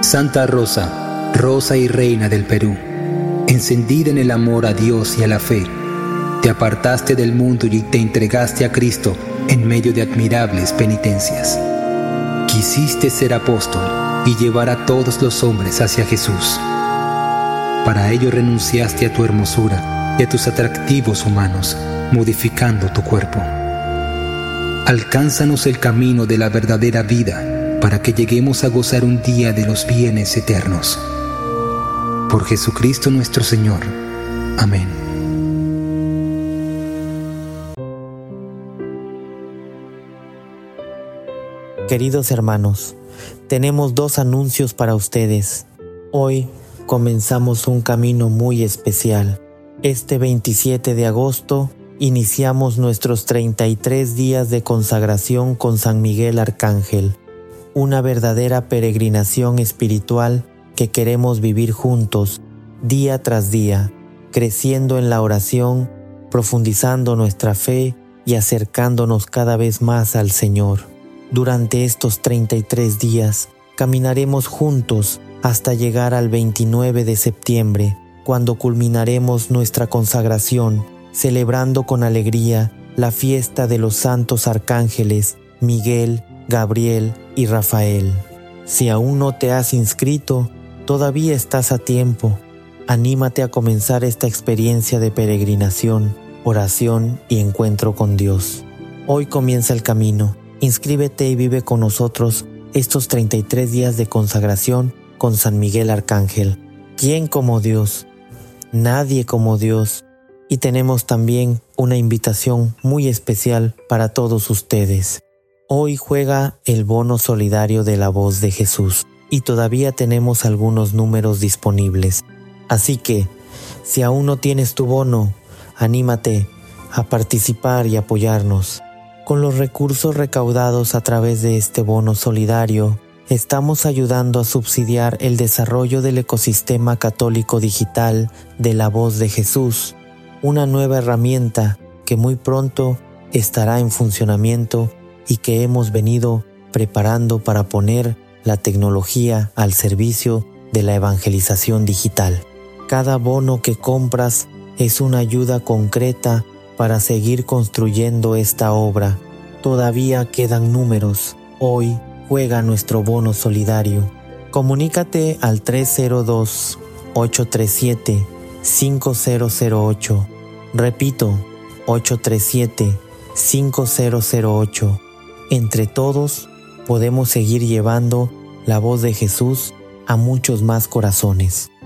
Santa Rosa, Rosa y Reina del Perú, encendida en el amor a Dios y a la fe, te apartaste del mundo y te entregaste a Cristo en medio de admirables penitencias. Quisiste ser apóstol y llevar a todos los hombres hacia Jesús. Para ello renunciaste a tu hermosura y a tus atractivos humanos, modificando tu cuerpo. Alcánzanos el camino de la verdadera vida para que lleguemos a gozar un día de los bienes eternos. Por Jesucristo nuestro Señor. Amén. Queridos hermanos, tenemos 2 anuncios para ustedes. Hoy comenzamos un camino muy especial. Este 27 de agosto iniciamos nuestros 33 días de consagración con San Miguel Arcángel, una verdadera peregrinación espiritual que queremos vivir juntos, día tras día, creciendo en la oración, profundizando nuestra fe y acercándonos cada vez más al Señor. Durante estos 33 días, caminaremos juntos hasta llegar al 29 de septiembre, cuando culminaremos nuestra consagración, celebrando con alegría la fiesta de los santos arcángeles Miguel, Gabriel y Rafael. Si aún no te has inscrito, todavía estás a tiempo. Anímate a comenzar esta experiencia de peregrinación, oración y encuentro con Dios. Hoy comienza el camino. Inscríbete y vive con nosotros estos 33 días de consagración con San Miguel Arcángel. ¿Quién como Dios? Nadie como Dios. Y tenemos también una invitación muy especial para todos ustedes. Hoy juega el bono solidario de La Voz de Jesús y todavía tenemos algunos números disponibles. Así que, si aún no tienes tu bono, anímate a participar y apoyarnos. Con los recursos recaudados a través de este bono solidario, estamos ayudando a subsidiar el desarrollo del ecosistema católico digital de La Voz de Jesús, una nueva herramienta que muy pronto estará en funcionamiento y que hemos venido preparando para poner la tecnología al servicio de la evangelización digital. Cada bono que compras es una ayuda concreta para seguir construyendo esta obra. Todavía quedan números. Hoy juega nuestro bono solidario. Comunícate al 302-837-5008. Repito, 837-5008. Entre todos podemos seguir llevando la voz de Jesús a muchos más corazones.